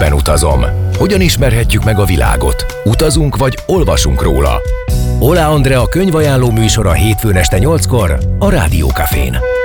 időben utazom. Hogyan ismerhetjük meg a világot? Utazunk vagy olvasunk róla? Oláh Andrea könyvajánló műsora hétfőn este 8-kor a Rádiókafén.